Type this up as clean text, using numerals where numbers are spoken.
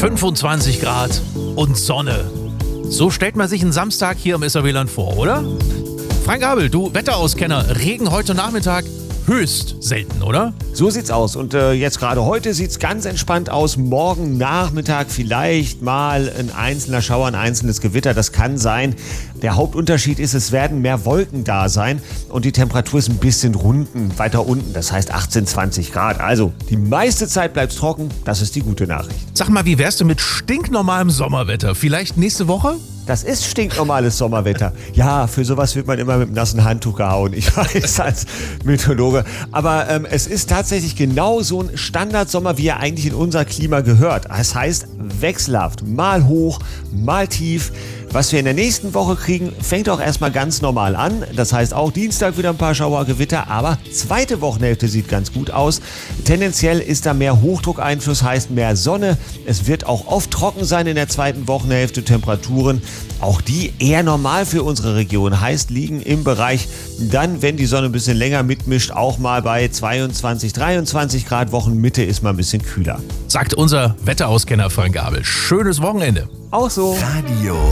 25 Grad und Sonne. So stellt man sich einen Samstag hier im SRW-Land vor, oder? Frank Abel, du Wetterauskenner, Regen heute Nachmittag höchst selten, oder? So sieht's aus. Und jetzt gerade heute sieht's ganz entspannt aus. Morgen Nachmittag vielleicht mal ein einzelner Schauer, ein einzelnes Gewitter. Das kann sein. Der Hauptunterschied ist, es werden mehr Wolken da sein und die Temperatur ist ein bisschen weiter unten. Das heißt 18, 20 Grad. Also die meiste Zeit bleibt's trocken. Das ist die gute Nachricht. Sag mal, wie wär's denn mit stinknormalem Sommerwetter? Vielleicht nächste Woche? Das ist stinknormales Sommerwetter. Ja, für sowas wird man immer mit einem nassen Handtuch gehauen. Ich weiß, als Meteorologe. Aber es ist tatsächlich genau so ein Standardsommer, wie er eigentlich in unser Klima gehört. Das heißt, wechselhaft. Mal hoch, mal tief. Was wir in der nächsten Woche kriegen, fängt auch erstmal ganz normal an. Das heißt auch Dienstag wieder ein paar Schauer, Gewitter, aber zweite Wochenhälfte sieht ganz gut aus. Tendenziell ist da mehr Hochdruckeinfluss, heißt mehr Sonne. Es wird auch oft trocken sein in der zweiten Wochenhälfte. Temperaturen, auch die eher normal für unsere Region, heißt liegen im Bereich, dann, wenn die Sonne ein bisschen länger mitmischt, auch mal bei 22, 23 Grad. Wochenmitte ist mal ein bisschen kühler. Sagt unser Wetterauskenner Frank Abel. Schönes Wochenende. Auch so. Radio